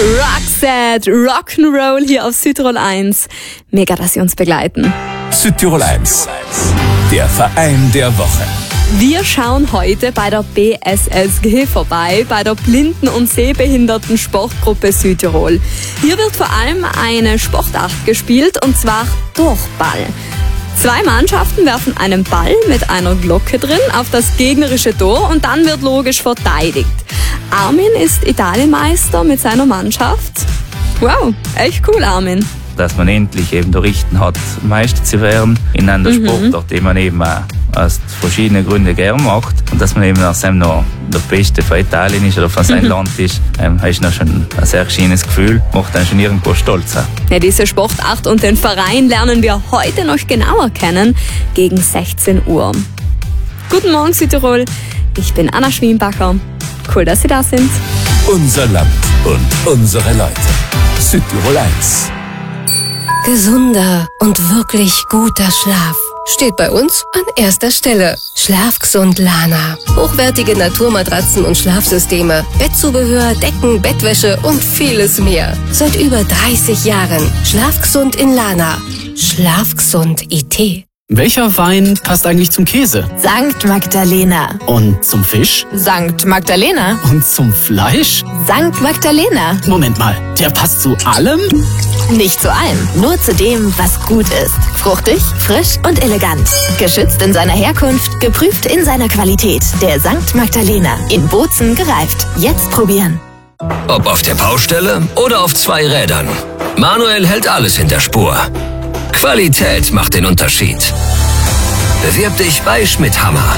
Roxette, Rock'n'Roll hier auf Südtirol 1. Mega, dass Sie uns begleiten. Südtirol 1, der Verein der Woche. Wir schauen heute bei der BSSG vorbei, bei der Blinden- und Sehbehinderten Sportgruppe Südtirol. Hier wird vor allem eine Sportart gespielt, und zwar Durchball. 2 Mannschaften werfen einen Ball mit einer Glocke drin auf das gegnerische Tor und dann wird logisch verteidigt. Armin ist Italienmeister mit seiner Mannschaft. Wow, echt cool, Armin. Dass man endlich eben der Richten hat, Meister zu werden in einer Sportart, die man eben auch aus verschiedenen Gründen gern macht. Und dass man eben aus dem noch der Beste von Italien ist oder von seinem Land ist, ist noch schon ein sehr schönes Gefühl, macht dann schon irgendwo stolz. Ja, diese Sportart und den Verein lernen wir heute noch genauer kennen, gegen 16 Uhr. Guten Morgen Südtirol, ich bin Anna Schwienbacher. Cool, dass Sie da sind. Unser Land und unsere Leute. Südtirol 1. Gesunder und wirklich guter Schlaf steht bei uns an erster Stelle. Schlafgesund Lana. Hochwertige Naturmatratzen und Schlafsysteme, Bettzubehör, Decken, Bettwäsche und vieles mehr. Seit über 30 Jahren. Schlafgesund in Lana. Schlafgesund IT. Welcher Wein passt eigentlich zum Käse? Sankt Magdalena. Und zum Fisch? Sankt Magdalena. Und zum Fleisch? Sankt Magdalena. Moment mal, der passt zu allem? Nicht zu allem, nur zu dem, was gut ist. Fruchtig, frisch und elegant. Geschützt in seiner Herkunft, geprüft in seiner Qualität. Der Sankt Magdalena. In Bozen gereift. Jetzt probieren. Ob auf der Baustelle oder auf 2 Rädern. Manuel hält alles in der Spur. Qualität macht den Unterschied. Bewirb dich bei Schmidt-Hammer.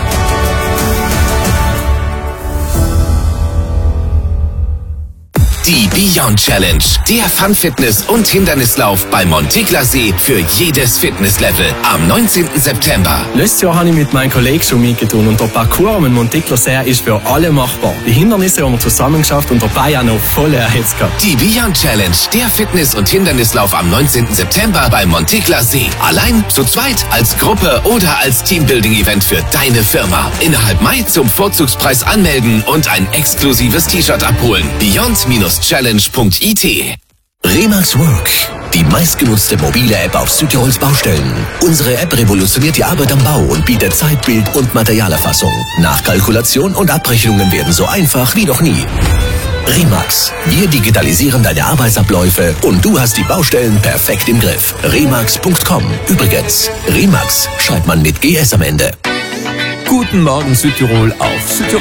Die Beyond Challenge, der Fun-Fitness- und Hindernislauf bei Montiglasee für jedes Fitnesslevel am 19. September. Letztes Jahr habe ich mit meinem Kollegen schon mitgetan und der Parcours am Montiglasee ist für alle machbar. Die Hindernisse haben wir zusammen geschafft und dabei auch noch voll erhitzt gehabt. Die Beyond Challenge, der Fitness- und Hindernislauf am 19. September bei Montiglasee. Allein, zu zweit, als Gruppe oder als Teambuilding-Event für deine Firma. Innerhalb Mai zum Vorzugspreis anmelden und ein exklusives T-Shirt abholen. Beyond-challenge.it. Remax Work, die meistgenutzte mobile App auf Südtirols Baustellen. Unsere App revolutioniert die Arbeit am Bau und bietet Zeit-, Bild- und Materialerfassung. Nachkalkulation und Abrechnungen werden so einfach wie noch nie. Remax, wir digitalisieren deine Arbeitsabläufe und du hast die Baustellen perfekt im Griff. Remax.com. Übrigens, Remax schreibt man mit GS am Ende. Guten Morgen Südtirol auf Südtirol